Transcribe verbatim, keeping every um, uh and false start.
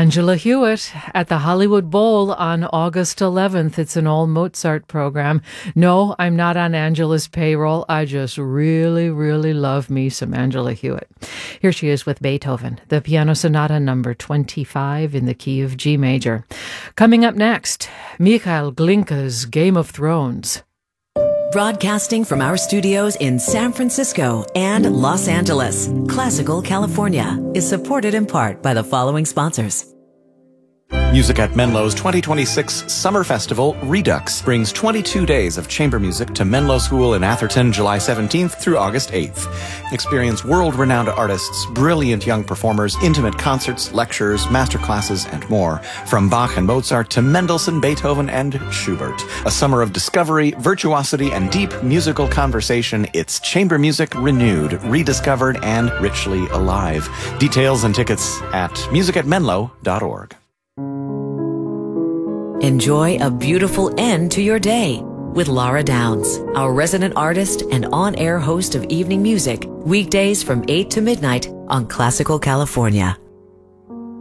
Angela Hewitt at the Hollywood Bowl on August eleventh. It's an all Mozart program. No, I'm not on Angela's payroll. I just really, really love me some Angela Hewitt. Here she is with Beethoven, the Piano Sonata number twenty-five in the key of G major. Coming up next, Michael Glinka's Game of Thrones. Broadcasting from our studios in San Francisco and Los Angeles, Classical California is supported in part by the following sponsors. Music at Menlo's twenty twenty-six Summer Festival Redux brings twenty-two days of chamber music to Menlo School in Atherton, July seventeenth through August eighth. Experience world-renowned artists, brilliant young performers, intimate concerts, lectures, masterclasses, and more. From Bach and Mozart to Mendelssohn, Beethoven, and Schubert. A summer of discovery, virtuosity, and deep musical conversation. It's chamber music renewed, rediscovered, and richly alive. Details and tickets at music at menlo dot org. Enjoy a beautiful end to your day with Laura Downs, our resident artist and on-air host of evening music, weekdays from eight to midnight on Classical California.